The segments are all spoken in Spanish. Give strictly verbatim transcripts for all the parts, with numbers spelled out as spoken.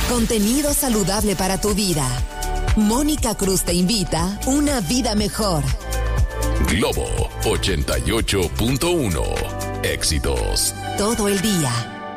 Contenido saludable para tu vida. Mónica Cruz te invita a una vida mejor. Globo ochenta y ocho punto uno. Éxitos todo el día.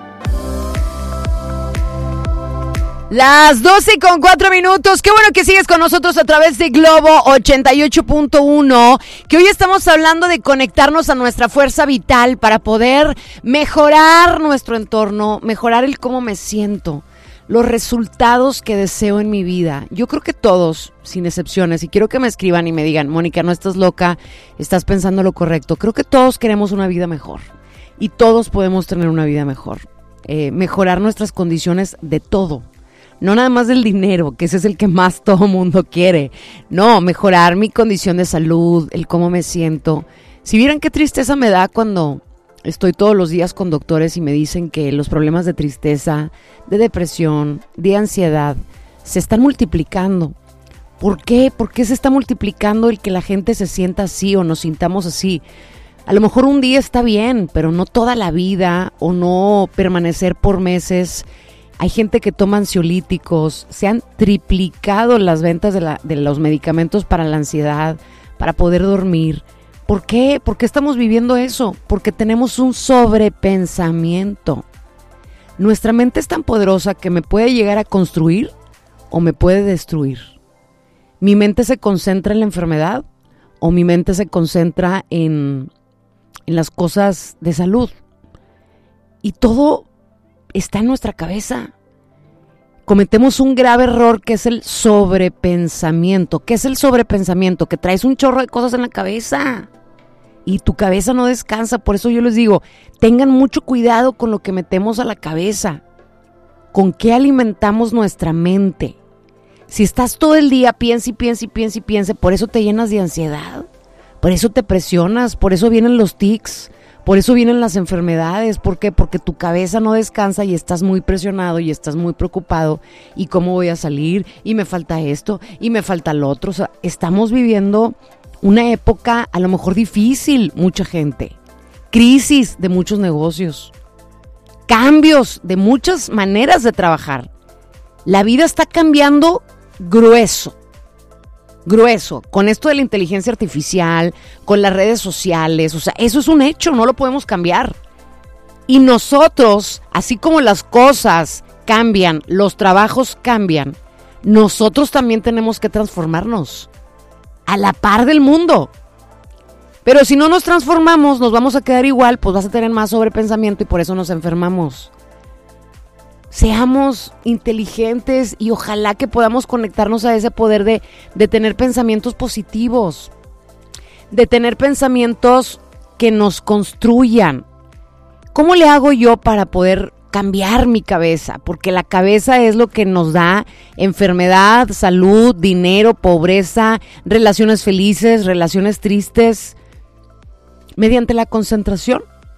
Las doce con cuatro minutos. Qué bueno que sigues con nosotros a través de Globo ochenta y ocho punto uno, que hoy estamos hablando de conectarnos a nuestra fuerza vital para poder mejorar nuestro entorno, mejorar el cómo me siento, los resultados que deseo en mi vida. Yo creo que todos, sin excepciones, y quiero que me escriban y me digan, Mónica, no estás loca, estás pensando lo correcto. Creo que todos queremos una vida mejor y todos podemos tener una vida mejor, eh, mejorar nuestras condiciones de todo. No nada más del dinero, que ese es el que más todo mundo quiere. No, mejorar mi condición de salud, el cómo me siento. Si vieran qué tristeza me da cuando estoy todos los días con doctores y me dicen que los problemas de tristeza, de depresión, de ansiedad, se están multiplicando. ¿Por qué? ¿Por qué se está multiplicando el que la gente se sienta así o nos sintamos así? A lo mejor un día está bien, pero no toda la vida o no permanecer por meses. Hay gente que toma ansiolíticos, se han triplicado las ventas de, la, de los medicamentos para la ansiedad, para poder dormir. ¿Por qué? ¿Por qué estamos viviendo eso? Porque tenemos un sobrepensamiento. Nuestra mente es tan poderosa que me puede llegar a construir o me puede destruir. Mi mente se concentra en la enfermedad o mi mente se concentra en, en las cosas de salud. Y todo está en nuestra cabeza. Cometemos un grave error que es el sobrepensamiento. ¿Qué es el sobrepensamiento? Que traes un chorro de cosas en la cabeza y tu cabeza no descansa. Por eso yo les digo, tengan mucho cuidado con lo que metemos a la cabeza, con qué alimentamos nuestra mente. Si estás todo el día piensa y piensa y piensa y piensa, por eso te llenas de ansiedad, por eso te presionas, por eso vienen los tics. Por eso vienen las enfermedades. ¿Por qué? Porque tu cabeza no descansa y estás muy presionado y estás muy preocupado. ¿Y cómo voy a salir? Y me falta esto, y me falta lo otro. O sea, estamos viviendo una época a lo mejor difícil, mucha gente. Crisis de muchos negocios. Cambios de muchas maneras de trabajar. La vida está cambiando grueso. Grueso, con esto de la inteligencia artificial, con las redes sociales, o sea, eso es un hecho, no lo podemos cambiar. Y nosotros, así como las cosas cambian, los trabajos cambian, nosotros también tenemos que transformarnos a la par del mundo. Pero si no nos transformamos, nos vamos a quedar igual, pues vas a tener más sobrepensamiento y por eso nos enfermamos. Seamos inteligentes y ojalá que podamos conectarnos a ese poder de, de tener pensamientos positivos, de tener pensamientos que nos construyan. ¿Cómo le hago yo para poder cambiar mi cabeza? Porque la cabeza es lo que nos da enfermedad, salud, dinero, pobreza, relaciones felices, relaciones tristes. Mediante la concentración.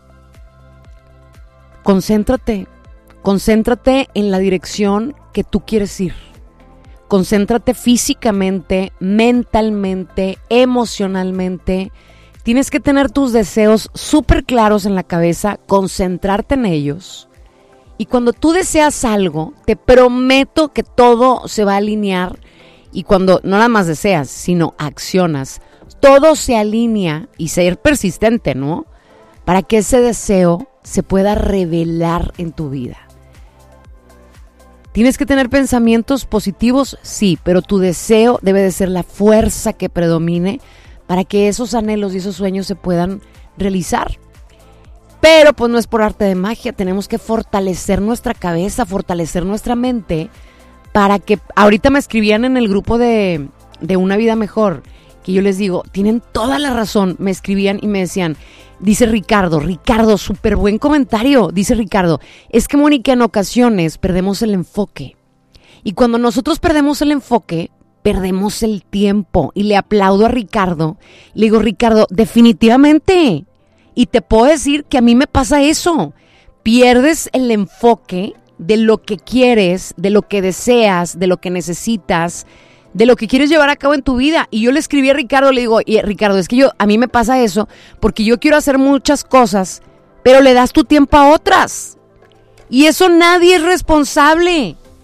Concéntrate. Concéntrate en la dirección que tú quieres ir. Concéntrate físicamente, mentalmente, emocionalmente. Tienes que tener tus deseos súper claros en la cabeza, concentrarte en ellos. Y cuando tú deseas algo, te prometo que todo se va a alinear. Y cuando no nada más deseas, sino accionas, todo se alinea y ser persistente, ¿no? Para que ese deseo se pueda revelar en tu vida. ¿Tienes que tener pensamientos positivos? Sí, pero tu deseo debe de ser la fuerza que predomine para que esos anhelos y esos sueños se puedan realizar. Pero pues no es por arte de magia, tenemos que fortalecer nuestra cabeza, fortalecer nuestra mente para que, ahorita me escribían en el grupo de, de Una Vida Mejor, que yo les digo, tienen toda la razón, me escribían y me decían, dice Ricardo, Ricardo, súper buen comentario, dice Ricardo, es que Mónica, en ocasiones perdemos el enfoque. Y cuando nosotros perdemos el enfoque, perdemos el tiempo. Y le aplaudo a Ricardo, le digo, Ricardo, definitivamente, y te puedo decir que a mí me pasa eso, pierdes el enfoque de lo que quieres, de lo que deseas, de lo que necesitas, de lo que quieres llevar a cabo en tu vida. Y yo le escribí a Ricardo, le digo, y Ricardo, es que yo a mí me pasa eso, porque yo quiero hacer muchas cosas, pero le das tu tiempo a otras. Y eso nadie es responsable.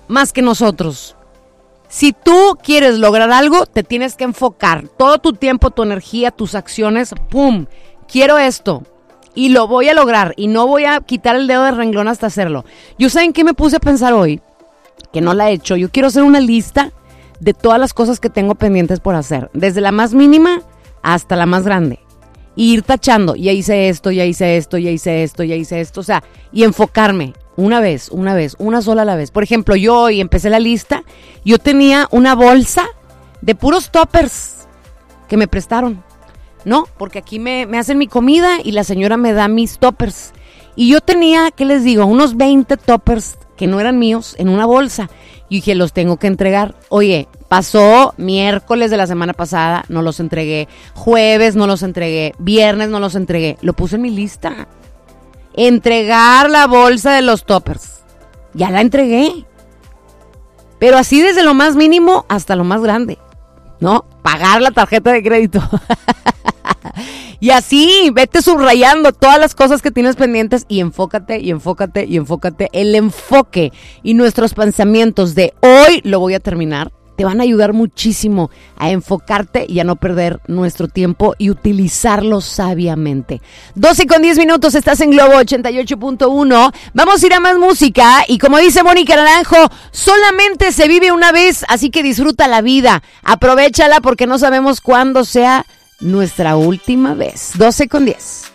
más que nosotros. Si tú quieres lograr algo, te tienes que enfocar todo tu tiempo, tu energía, tus acciones. ¡Pum! Quiero esto y lo voy a lograr y no voy a quitar el dedo del renglón hasta hacerlo. Yo, ¿saben qué me puse a pensar hoy? Que no la he hecho. Yo quiero hacer una lista de todas las cosas que tengo pendientes por hacer, desde la más mínima hasta la más grande. Y ir tachando, ya hice esto, ya hice esto, ya hice esto, ya hice esto. O sea, y enfocarme. Una vez, una vez, una sola a la vez. Por ejemplo, yo hoy empecé la lista. Yo tenía una bolsa de puros toppers que me prestaron, ¿no? Porque aquí me, me hacen mi comida y la señora me da mis toppers. Y yo tenía, ¿qué les digo? Unos veinte toppers que no eran míos en una bolsa. Y dije, los tengo que entregar. Oye, pasó miércoles de la semana pasada, no los entregué. Jueves no los entregué. Viernes no los entregué. Lo puse en mi lista. Entregar la bolsa de los toppers. Ya la entregué. Pero así desde lo más mínimo hasta lo más grande, ¿no? Pagar la tarjeta de crédito. Y así, vete subrayando todas las cosas que tienes pendientes y enfócate, y enfócate, y enfócate. El enfoque y nuestros pensamientos de hoy lo voy a terminar te van a ayudar muchísimo a enfocarte y a no perder nuestro tiempo y utilizarlo sabiamente. doce con diez minutos, estás en Globo ochenta y ocho punto uno. Vamos a ir a más música y como dice Mónica Naranjo, solamente se vive una vez, así que disfruta la vida. Aprovéchala porque no sabemos cuándo sea nuestra última vez. doce con diez.